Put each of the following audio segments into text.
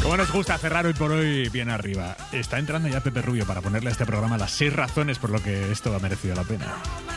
Como nos gusta cerrar hoy por hoy bien arriba. Está entrando ya Pepe Rubio para ponerle a este programa las 6 razones por lo que esto ha merecido la pena.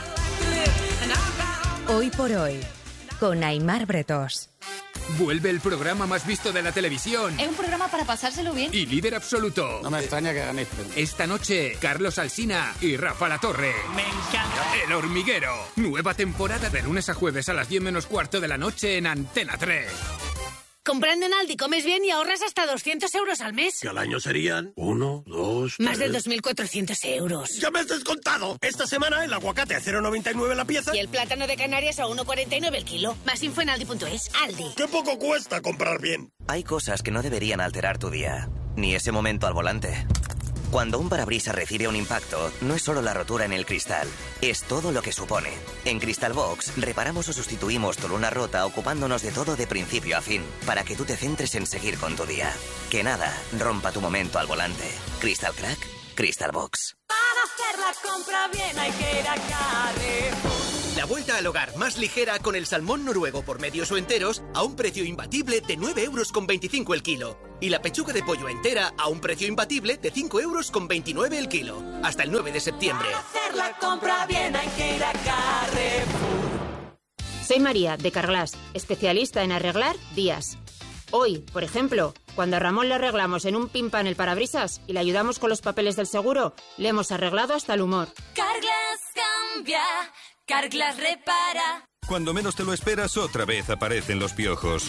Hoy por hoy, con Aimar Bretós. Vuelve el programa más visto de la televisión. Es un programa para pasárselo bien. Y líder absoluto. No me extraña que ganéis. Esta noche, Carlos Alsina y Rafa Latorre. Me encanta. El Hormiguero. Nueva temporada de lunes a jueves a las 10 menos cuarto de la noche en Antena 3. Comprando en Aldi comes bien y ahorras hasta 200 euros al mes. Que al año serían 1, 2, 3... Más de 2.400 euros. ¡Ya me has descontado! Esta semana el aguacate a 0,99 la pieza. Y el plátano de Canarias a 1,49 el kilo. Más info en aldi.es. Aldi. ¡Qué poco cuesta comprar bien! Hay cosas que no deberían alterar tu día. Ni ese momento al volante. Cuando un parabrisas recibe un impacto, no es solo la rotura en el cristal, es todo lo que supone. En Crystal Box, reparamos o sustituimos tu luna rota ocupándonos de todo de principio a fin, para que tú te centres en seguir con tu día. Que nada rompa tu momento al volante. Crystal Crack, Crystal Box. Para hacer la compra bien hay que ir a Carrefour. La vuelta al hogar más ligera con el salmón noruego por medios o enteros a un precio imbatible de 9,25 € el kilo. Y la pechuga de pollo entera a un precio imbatible de 5,29 € el kilo. Hasta el 9 de septiembre. Para hacer la compra bien hay que ir a Carrefour. Soy María, de Carglass, especialista en arreglar días. Hoy, por ejemplo, cuando a Ramón le arreglamos en un pin-pan el parabrisas y le ayudamos con los papeles del seguro, le hemos arreglado hasta el humor. Carglass cambia, Carglass repara. Cuando menos te lo esperas, otra vez aparecen los piojos.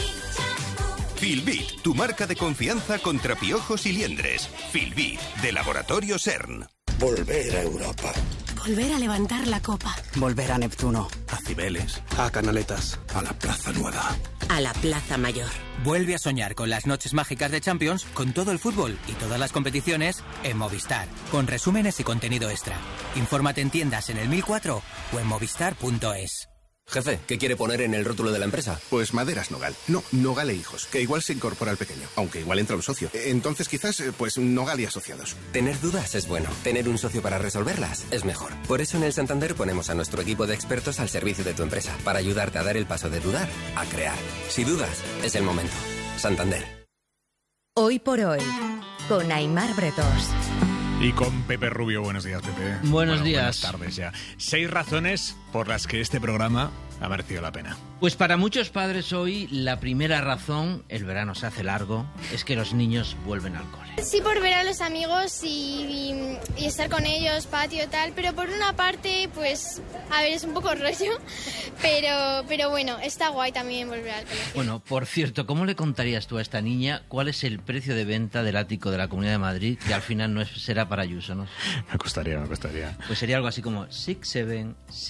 Filbit, tu marca de confianza contra piojos y liendres. Filbit, de Laboratorio CERN. Volver a Europa. Volver a levantar la copa. Volver a Neptuno. A Cibeles. A Canaletas. A la Plaza Nueva. A la Plaza Mayor. Vuelve a soñar con las noches mágicas de Champions, con todo el fútbol y todas las competiciones en Movistar, con resúmenes y contenido extra. Infórmate en tiendas en el 1004 o en movistar.es. Jefe, ¿qué quiere poner en el rótulo de la empresa? Pues Maderas Nogal. No, Nogal e Hijos, que igual se incorpora al pequeño, aunque igual entra un socio. Entonces quizás, pues Nogal y Asociados. Tener dudas es bueno. Tener un socio para resolverlas es mejor. Por eso en el Santander ponemos a nuestro equipo de expertos al servicio de tu empresa, para ayudarte a dar el paso de dudar a crear. Si dudas, es el momento. Santander. Hoy por hoy, con Aimar Bretós. Y con Pepe Rubio. Buenos días, Pepe. Buenos días. Buenas tardes ya. 6 razones por las que este programa ha merecido la pena. Pues para muchos padres hoy, la primera razón, el verano se hace largo, es que los niños vuelven al cole. Sí, por ver a los amigos y estar con ellos, patio y tal, pero por una parte, pues, a ver, es un poco rollo, pero bueno, está guay también volver al colegio. Bueno, por cierto, ¿cómo le contarías tú a esta niña cuál es el precio de venta del ático de la Comunidad de Madrid, que al final no será para Ayuso, ¿no? Me costaría. Pues sería algo así como 6-7.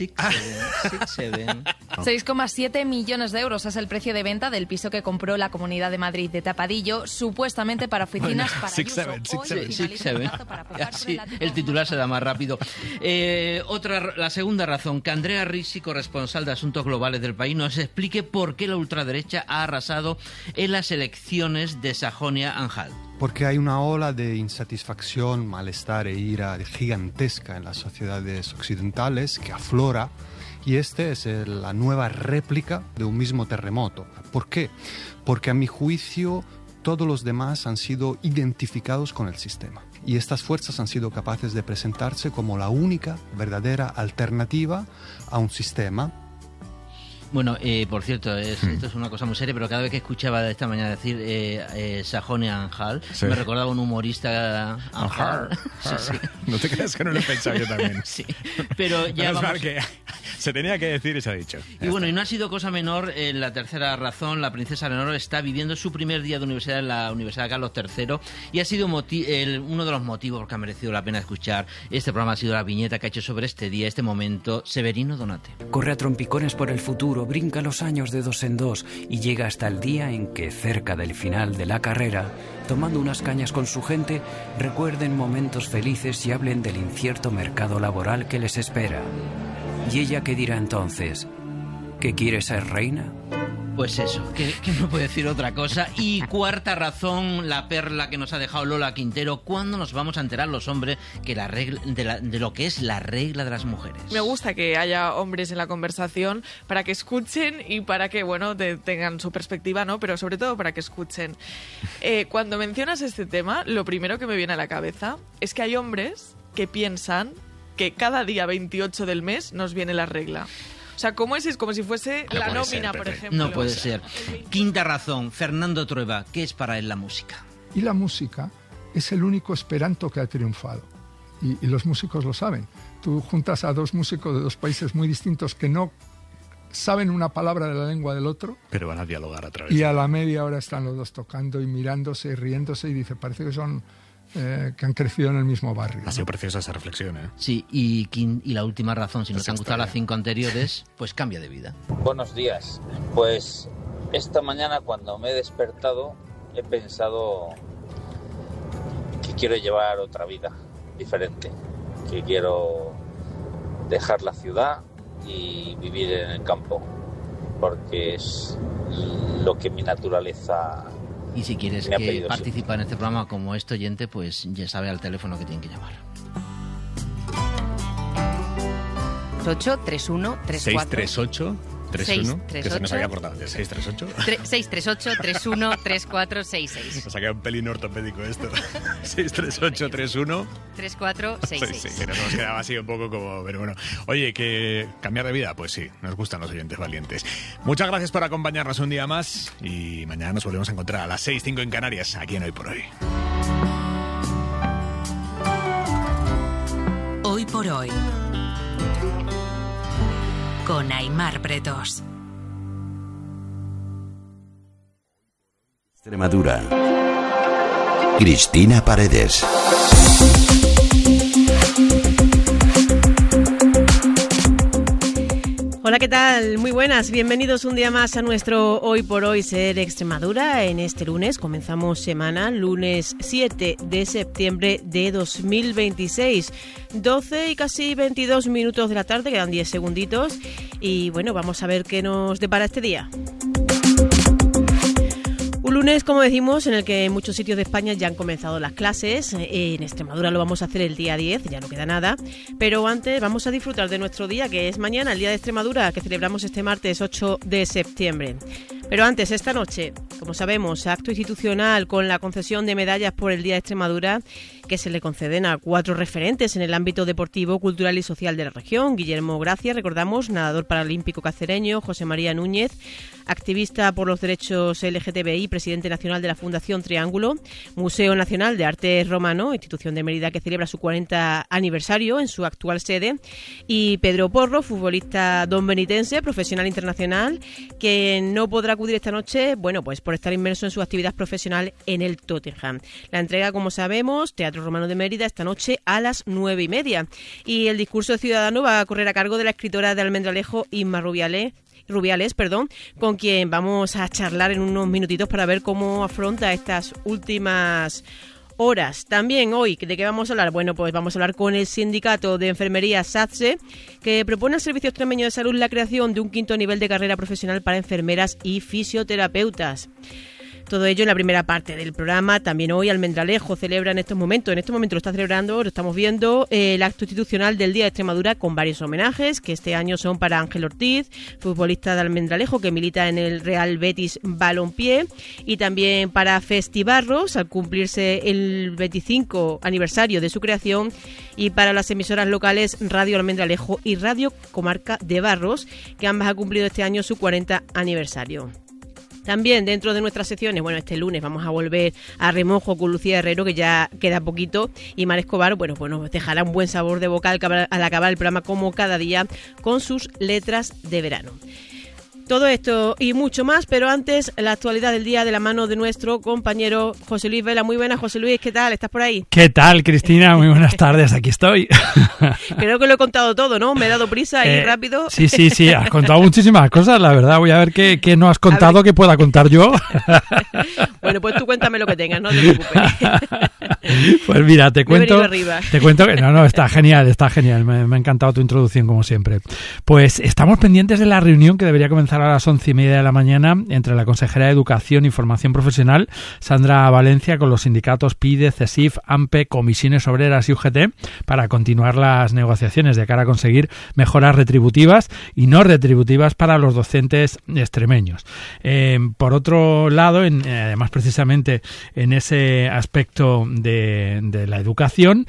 6,7 millones de euros es el precio de venta del piso que compró la Comunidad de Madrid de Tapadillo, supuestamente para oficinas para Ayuso. 6-7. Así, el titular se da más rápido. La segunda razón, que Andrea Ricci, corresponsal de Asuntos Globales del País, nos explique por qué la ultraderecha ha arrasado en las elecciones de Sajonia-Anhalt. Porque hay una ola de insatisfacción, malestar e ira gigantesca en las sociedades occidentales que aflora, y este es la nueva réplica de un mismo terremoto. ¿Por qué? Porque a mi juicio todos los demás han sido identificados con el sistema. Y estas fuerzas han sido capaces de presentarse como la única verdadera alternativa a un sistema. Bueno, por cierto, esto es una cosa muy seria, pero cada vez que escuchaba de esta mañana decir Sajonia-Anhalt, me recordaba un humorista Anhalt. Sí. No te creas que no lo he pensado yo también. Sí, pero ya vamos... que se tenía que decir y se ha dicho. Y bueno, y no ha sido cosa menor, la tercera razón, la princesa Leonor está viviendo su primer día de universidad en la Universidad Carlos III y ha sido uno de los motivos que ha merecido la pena escuchar este programa, ha sido la viñeta que ha hecho sobre este día, este momento, Severino Donate. Corre a trompicones por el futuro, brinca los años de 2 en 2 y llega hasta el día en que, cerca del final de la carrera, tomando unas cañas con su gente, recuerden momentos felices y hablen del incierto mercado laboral que les espera. ¿Y ella qué dirá entonces? ¿Que quiere ser reina? Pues eso, que no puedo decir otra cosa. Y cuarta razón, la perla que nos ha dejado Lola Quintero: ¿cuándo nos vamos a enterar los hombres que de lo que es la regla de las mujeres? Me gusta que haya hombres en la conversación para que escuchen y para que, tengan su perspectiva, ¿no? Pero sobre todo para que escuchen. Cuando mencionas este tema, lo primero que me viene a la cabeza es que hay hombres que piensan que cada día 28 del mes nos viene la regla. O sea, ¿cómo es como si fuese la nómina, por ejemplo? No puede ser. Quinta razón, Fernando Trueba: ¿qué es para él la música? Y la música es el único esperanto que ha triunfado. Y los músicos lo saben. Tú juntas a dos músicos de dos países muy distintos que no saben una palabra de la lengua del otro, pero van a dialogar a través y a la media hora están los dos tocando y mirándose y riéndose, y dice, parece que son que han crecido en el mismo barrio. Ha sido preciosa esa reflexión, ¿eh? Sí, y la última razón, si nos han gustado las 5 anteriores, pues cambia de vida. Buenos días. Pues esta mañana, cuando me he despertado, he pensado que quiero llevar otra vida diferente, que quiero dejar la ciudad y vivir en el campo, porque es lo que mi naturaleza. Y si quieres que participar en este programa como este oyente, pues ya sabe al teléfono que tienen que llamar. 31 34 638-31, que se nos había cortado antes. 638-31-3466. Nos ha quedado un pelín ortopédico esto. 638-31-3466. Sí, nos quedaba así un poco como... Pero bueno, oye, que cambiar de vida, pues sí, nos gustan los oyentes valientes. Muchas gracias por acompañarnos un día más y mañana nos volvemos a encontrar a las 6:05 en Canarias, aquí en Hoy por Hoy. Hoy por Hoy, con Aimar Bretos. Extremadura. Cristina Paredes. Hola, ¿qué tal? Muy buenas, bienvenidos un día más a nuestro Hoy por Hoy Ser Extremadura. En este lunes comenzamos semana, lunes 7 de septiembre de 2026. 12 y casi 22 minutos de la tarde, quedan 10 segunditos. Y bueno, vamos a ver qué nos depara este día. Un lunes, como decimos, en el que en muchos sitios de España ya han comenzado las clases. En Extremadura lo vamos a hacer el día 10, ya no queda nada. Pero antes vamos a disfrutar de nuestro día, que es mañana, el Día de Extremadura, que celebramos este martes 8 de septiembre. Pero antes, esta noche, como sabemos, acto institucional con la concesión de medallas por el Día de Extremadura, que se le conceden a 4 referentes en el ámbito deportivo, cultural y social de la región. Guillermo Gracia, recordamos, nadador paralímpico cacereño; José María Núñez, activista por los derechos LGTBI, presidente nacional de la Fundación Triángulo; Museo Nacional de Arte Romano, institución de Mérida que celebra su 40 aniversario en su actual sede; y Pedro Porro, futbolista donbenitense, profesional internacional, que no podrá acudir esta noche, bueno, pues por estar inmerso en su actividad profesional en el Tottenham. La entrega, como sabemos, Teatro Romano de Mérida, esta noche a las 9:30. Y el discurso ciudadano va a correr a cargo de la escritora de Almendralejo, Inma Rubiales, con quien vamos a charlar en unos minutitos para ver cómo afronta estas últimas horas. También hoy, ¿de qué vamos a hablar? Bueno, pues vamos a hablar con el sindicato de enfermería SATSE, que propone al Servicio Extremeño de Salud la creación de un 5º nivel de carrera profesional para enfermeras y fisioterapeutas. Todo ello en la primera parte del programa. También hoy Almendralejo celebra en estos momentos lo está celebrando, lo estamos viendo, el acto institucional del Día de Extremadura, con varios homenajes, que este año son para Ángel Ortiz, futbolista de Almendralejo, que milita en el Real Betis Balompié, y también para Festibarros, al cumplirse el 25 aniversario de su creación, y para las emisoras locales Radio Almendralejo y Radio Comarca de Barros, que ambas han cumplido este año su 40 aniversario. También dentro de nuestras secciones, bueno, este lunes vamos a volver a remojo con Lucía Herrero, que ya queda poquito, y Mar Escobar, bueno, pues nos dejará un buen sabor de boca al acabar el programa, como cada día, con sus letras de verano. Todo esto y mucho más, pero antes, la actualidad del día de la mano de nuestro compañero José Luis Vela. Muy buenas, José Luis, ¿qué tal? ¿Estás por ahí? ¿Qué tal, Cristina? Muy buenas tardes, aquí estoy. Creo que lo he contado todo, ¿no? Me he dado prisa y rápido. Sí, has contado muchísimas cosas, la verdad. Voy a ver qué no has contado que pueda contar yo. Bueno, pues tú cuéntame lo que tengas, no te preocupes. Pues mira, te cuento que no, está genial. Me ha encantado tu introducción, como siempre. Pues estamos pendientes de la reunión que debería comenzar comenzará a las 11:30 de la mañana entre la Consejería de Educación y Formación Profesional, Sandra Valencia, con los sindicatos PIDE, CESIF, AMPE, Comisiones Obreras y UGT, para continuar las negociaciones de cara a conseguir mejoras retributivas y no retributivas para los docentes extremeños. Por otro lado, además precisamente en ese aspecto de la educación,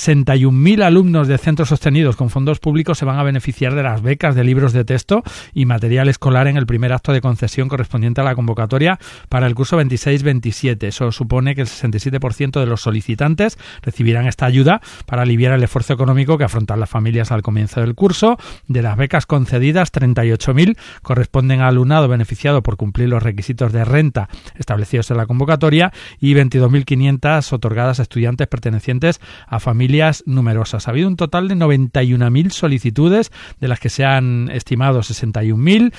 61.000 alumnos de centros sostenidos con fondos públicos se van a beneficiar de las becas de libros de texto y material escolar en el primer acto de concesión correspondiente a la convocatoria para el curso 26-27. Eso supone que el 67% de los solicitantes recibirán esta ayuda para aliviar el esfuerzo económico que afrontan las familias al comienzo del curso. De las becas concedidas, 38.000 corresponden al alumnado beneficiado por cumplir los requisitos de renta establecidos en la convocatoria y 22.500 otorgadas a estudiantes pertenecientes a familias numerosas. Ha habido un total de 91.000 solicitudes, de las que se han estimado 61.000,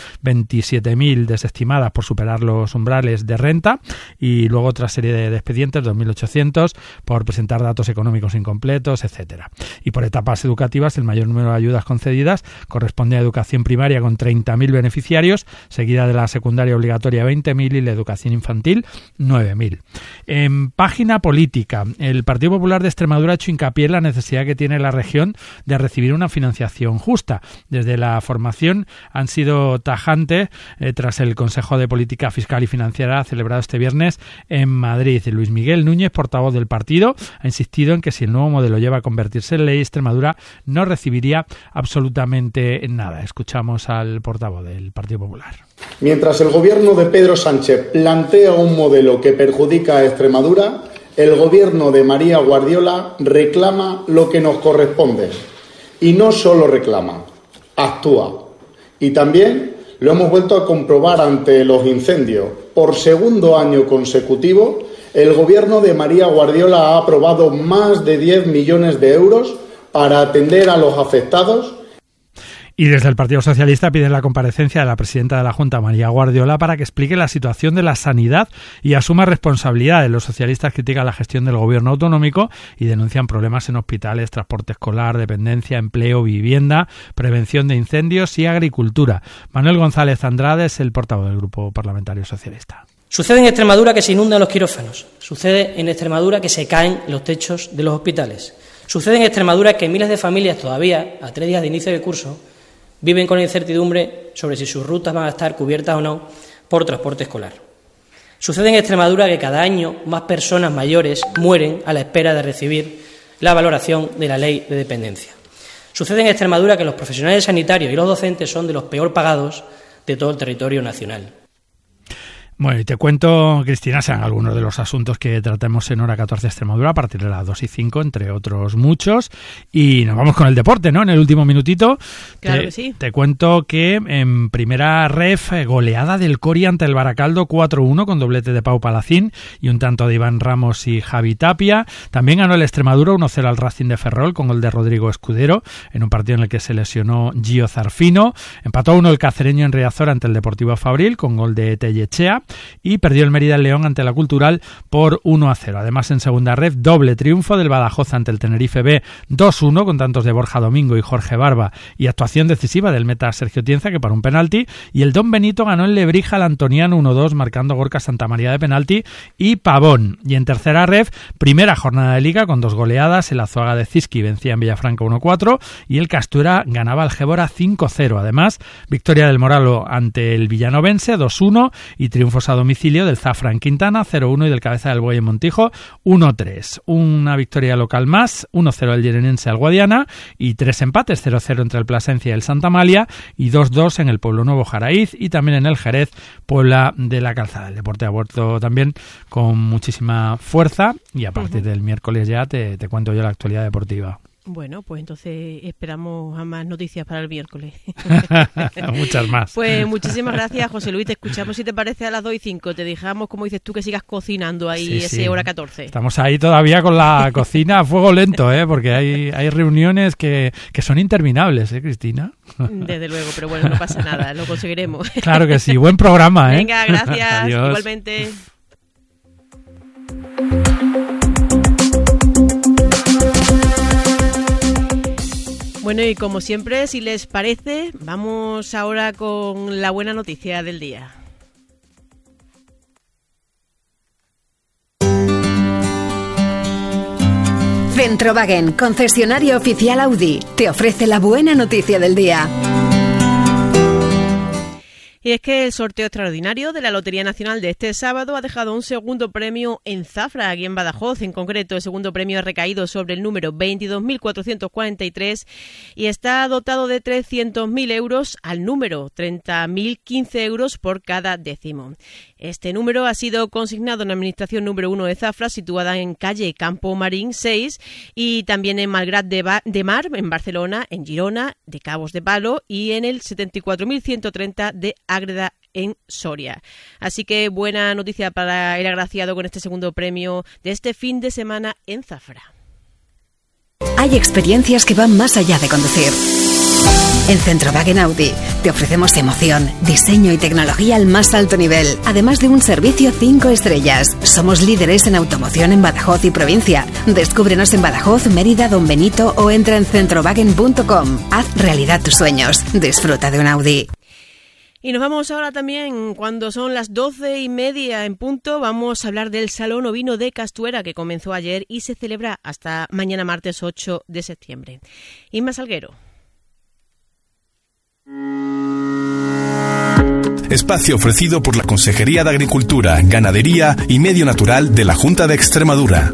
27.000 desestimadas por superar los umbrales de renta y luego otra serie de expedientes, 2.800, por presentar datos económicos incompletos, etcétera. Y por etapas educativas, el mayor número de ayudas concedidas corresponde a educación primaria con 30.000 beneficiarios, seguida de la secundaria obligatoria 20.000 y la educación infantil 9.000. En página política, el Partido Popular de Extremadura ha hecho hincapié en la necesidad que tiene la región de recibir una financiación justa. Desde la formación han sido tajantes tras el Consejo de Política Fiscal y Financiera celebrado este viernes en Madrid. Luis Miguel Núñez, portavoz del partido, ha insistido en que si el nuevo modelo lleva a convertirse en ley, Extremadura no recibiría absolutamente nada. Escuchamos al portavoz del Partido Popular. Mientras el gobierno de Pedro Sánchez plantea un modelo que perjudica a Extremadura, el gobierno de María Guardiola reclama lo que nos corresponde. Y no solo reclama, actúa. Y también lo hemos vuelto a comprobar ante los incendios. Por segundo año consecutivo, el gobierno de María Guardiola ha aprobado más de 10 millones de euros para atender a los afectados. Y desde el Partido Socialista piden la comparecencia de la presidenta de la Junta, María Guardiola, para que explique la situación de la sanidad y asuma responsabilidades. Los socialistas critican la gestión del gobierno autonómico y denuncian problemas en hospitales, transporte escolar, dependencia, empleo, vivienda, prevención de incendios y agricultura. Manuel González Andrade es el portavoz del Grupo Parlamentario Socialista. Sucede en Extremadura que se inundan los quirófanos. Sucede en Extremadura que se caen los techos de los hospitales. Sucede en Extremadura que miles de familias todavía, a 3 días de inicio de curso, viven con incertidumbre sobre si sus rutas van a estar cubiertas o no por transporte escolar. Sucede en Extremadura que cada año más personas mayores mueren a la espera de recibir la valoración de la ley de dependencia. Sucede en Extremadura que los profesionales sanitarios y los docentes son de los peor pagados de todo el territorio nacional. Bueno, y te cuento, Cristina, sean algunos de los asuntos que tratemos en Hora 14 Extremadura a partir de las 2:05, entre otros muchos. Y nos vamos con el deporte, ¿no? En el último minutito. Claro que sí. Te cuento que en primera ref, goleada del Cori ante el Baracaldo 4-1 con doblete de Pau Palacín y un tanto de Iván Ramos y Javi Tapia. También ganó el Extremadura 1-0 al Racing de Ferrol con gol de Rodrigo Escudero en un partido en el que se lesionó Gio Zarfino. Empató 1 el cacereño en Riazor ante el Deportivo Fabril con gol de Tellechea. Y perdió el Mérida León ante la Cultural por 1-0. Además, en segunda ref, doble triunfo del Badajoz ante el Tenerife B 2-1 con tantos de Borja Domingo y Jorge Barba y actuación decisiva del meta Sergio Tienza, que para un penalti. Y el Don Benito ganó en Lebrija al Antoniano 1-2 marcando Gorka Santamaría de penalti y Pavón. Y en tercera ref, primera jornada de Liga con 2 goleadas. El Azuaga de Cizqui vencía en Villafranca 1-4 y el Castuera ganaba al Gébora 5-0. Además, victoria del Moralo ante el Villanovense 2-1 y triunfos a domicilio del Zafra en Quintana 0-1 y del Cabeza del Buey en Montijo 1-3. Una victoria local más, 1-0 el Llenense al Guadiana y 3 empates, 0-0 entre el Plasencia y el Santa Amalia y 2-2 en el Pueblo Nuevo Jaraíz y también en el Jerez Puebla de la Calzada. El deporte ha vuelto también con muchísima fuerza y a partir del miércoles ya te cuento yo la actualidad deportiva. Bueno, pues entonces esperamos a más noticias para el miércoles. Muchas más. Pues muchísimas gracias, José Luis. Te escuchamos, si te parece, a las 2:05. Te dejamos, como dices tú, que sigas cocinando ahí ese Hora 14. Estamos ahí todavía con la cocina a fuego lento, porque hay reuniones que son interminables, Cristina? Desde luego, pero bueno, no pasa nada, lo conseguiremos. Claro que sí, buen programa, Venga, gracias. Adiós. Igualmente. Bueno, y como siempre, si les parece, vamos ahora con la buena noticia del día. Centrowagen, concesionario oficial Audi, te ofrece la buena noticia del día. Y es que el sorteo extraordinario de la Lotería Nacional de este sábado ha dejado un segundo premio en Zafra, aquí en Badajoz. En concreto, el segundo premio ha recaído sobre el número 22.443 y está dotado de 300.000 euros al número, 30.015 euros por cada décimo. Este número ha sido consignado en la Administración número 1 de Zafra, situada en calle Campo Marín 6, y también en Malgrat de Mar, en Barcelona, en Girona, de Cabos de Palo, y en el 74.130 de Ágreda, en Soria. Así que buena noticia para el agraciado con este segundo premio de este fin de semana en Zafra. Hay experiencias que van más allá de conducir. En Centrowagen Audi te ofrecemos emoción, diseño y tecnología al más alto nivel, además de un servicio 5 estrellas. Somos líderes en automoción en Badajoz y provincia. Descúbrenos en Badajoz, Mérida, Don Benito o entra en centrowagen.com. Haz realidad tus sueños. Disfruta de un Audi. Y nos vamos ahora también, cuando son las 12:30 en punto, vamos a hablar del Salón Ovino de Castuera, que comenzó ayer y se celebra hasta mañana martes 8 de septiembre. Inma Salguero. Espacio ofrecido por la Consejería de Agricultura, Ganadería y Medio Natural de la Junta de Extremadura.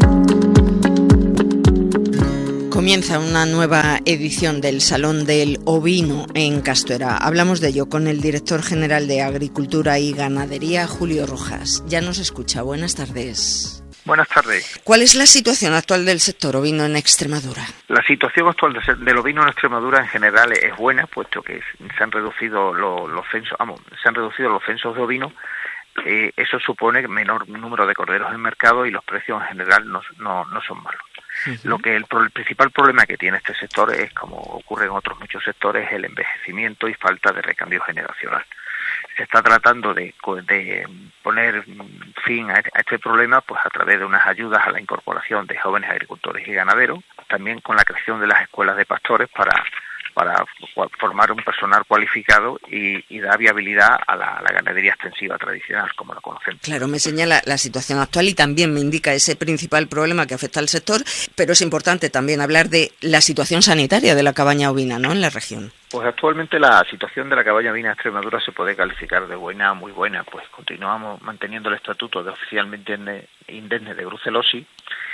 Comienza una nueva edición del Salón del Ovino en Castuera. Hablamos de ello con el director general de Agricultura y Ganadería, Julio Rojas. Ya nos escucha. Buenas tardes. Buenas tardes. ¿Cuál es la situación actual del sector ovino en Extremadura? La situación actual del ovino en Extremadura en general es buena, puesto que se han reducido los censos de ovino. Eso supone menor número de corderos en el mercado y los precios en general no son malos. Lo que el principal problema que tiene este sector es, como ocurre en otros muchos sectores, el envejecimiento y falta de recambio generacional. Se está tratando de poner fin a este problema pues a través de unas ayudas a la incorporación de jóvenes agricultores y ganaderos, también con la creación de las escuelas de pastores para formar un personal cualificado y dar viabilidad a la ganadería extensiva tradicional, como lo conocemos. Claro, me señala la situación actual y también me indica ese principal problema que afecta al sector, pero es importante también hablar de la situación sanitaria de la cabaña ovina, ¿no?, en la región. Pues actualmente la situación de la cabaña ovina en Extremadura se puede calificar de buena a muy buena, pues continuamos manteniendo el estatuto de oficialmente indemne de brucelosis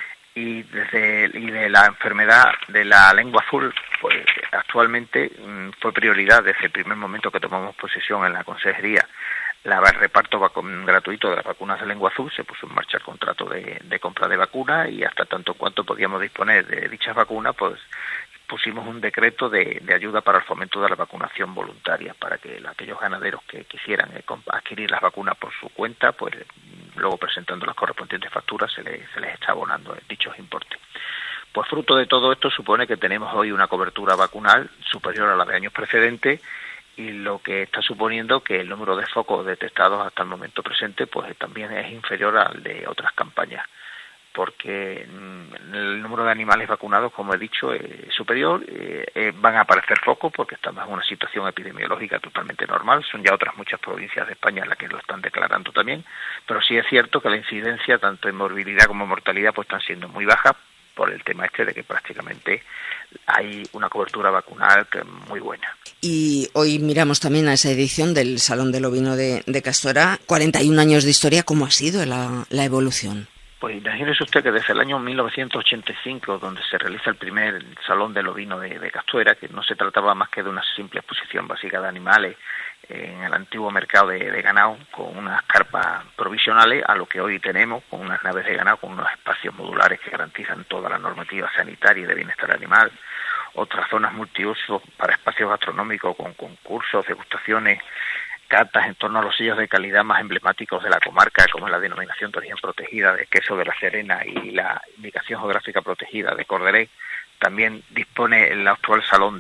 y de la enfermedad de la lengua azul, pues actualmente fue prioridad desde el primer momento que tomamos posesión en la consejería. El reparto gratuito de las vacunas de lengua azul, se puso en marcha el contrato de compra de vacunas y hasta tanto cuanto podíamos disponer de dichas vacunas, pues pusimos un decreto de ayuda para el fomento de la vacunación voluntaria, para que aquellos ganaderos que quisieran adquirir las vacunas por su cuenta, pues luego presentando las correspondientes facturas se les está abonando dichos importes. Pues fruto de todo esto supone que tenemos hoy una cobertura vacunal superior a la de años precedentes, y lo que está suponiendo que el número de focos detectados hasta el momento presente pues también es inferior al de otras campañas, porque el número de animales vacunados, como he dicho, es superior. Van a aparecer focos porque estamos en una situación epidemiológica totalmente normal. Son ya otras muchas provincias de España las que lo están declarando también, pero sí es cierto que la incidencia tanto en morbilidad como en mortalidad pues están siendo muy bajas por el tema de que prácticamente hay una cobertura vacunal que es muy buena. Y hoy miramos también a esa edición del Salón del Ovino de Castuera. 41 años de historia, ¿cómo ha sido la evolución? Pues imagínese usted que desde el año 1985, donde se realiza el primer Salón del Ovino de Castuera, que no se trataba más que de una simple exposición básica de animales en el antiguo mercado de ganado, con unas carpas provisionales, a lo que hoy tenemos, con unas naves de ganado, con unos espacios modulares que garantizan toda la normativa sanitaria y de bienestar animal, otras zonas multiusos para espacios gastronómicos con concursos, degustaciones, catas en torno a los sellos de calidad más emblemáticos de la comarca, como la denominación de origen protegida de queso de la Serena y la indicación geográfica protegida de Corderé. También dispone el actual salón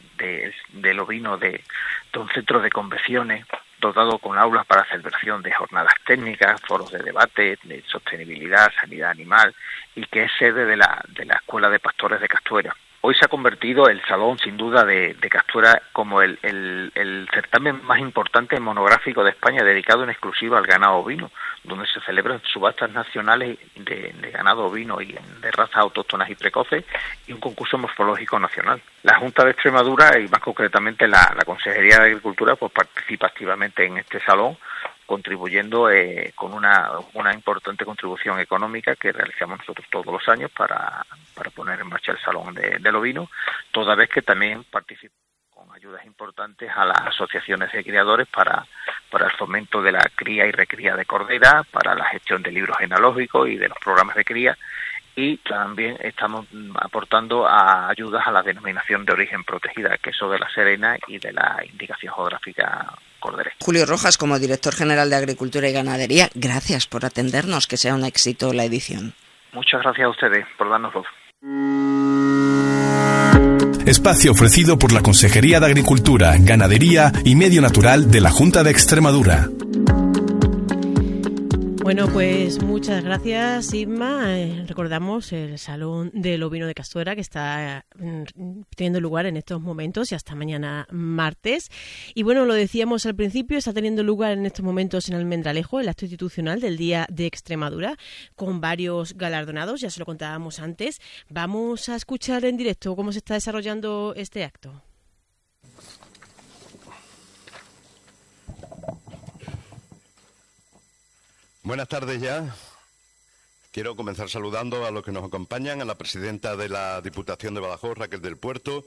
del ovino de un centro de convenciones dotado con aulas para celebración de jornadas técnicas, foros de debate, de sostenibilidad, sanidad animal, y que es sede de la Escuela de Pastores de Castuera. Hoy se ha convertido el Salón, sin duda, de Castuera como el certamen más importante monográfico de España, dedicado en exclusiva al ganado ovino, donde se celebran subastas nacionales de ganado ovino y de razas autóctonas y precoces, y un concurso morfológico nacional. La Junta de Extremadura, y más concretamente la Consejería de Agricultura, pues participa activamente en este salón, contribuyendo con una importante contribución económica que realizamos nosotros todos los años para poner en marcha el Salón del Ovino, toda vez que también participamos con ayudas importantes a las asociaciones de criadores para el fomento de la cría y recría de cordera, para la gestión de libros genealógicos y de los programas de cría, y también estamos aportando a ayudas a la denominación de origen protegida, queso de la Serena, y de la indicación geográfica corderés. Julio Rojas, como director general de Agricultura y Ganadería, gracias por atendernos, que sea un éxito la edición. Muchas gracias a ustedes por darnos voz. Espacio ofrecido por la Consejería de Agricultura, Ganadería y Medio Natural de la Junta de Extremadura. Bueno, pues muchas gracias, Isma. Recordamos el Salón del Ovino de Castuera, que está teniendo lugar en estos momentos y hasta mañana martes. Y bueno, lo decíamos al principio, está teniendo lugar en estos momentos en Almendralejo el acto institucional del Día de Extremadura, con varios galardonados, ya se lo contábamos antes. Vamos a escuchar en directo cómo se está desarrollando este acto. Buenas tardes ya. Quiero comenzar saludando a los que nos acompañan, a la presidenta de la Diputación de Badajoz, Raquel del Puerto,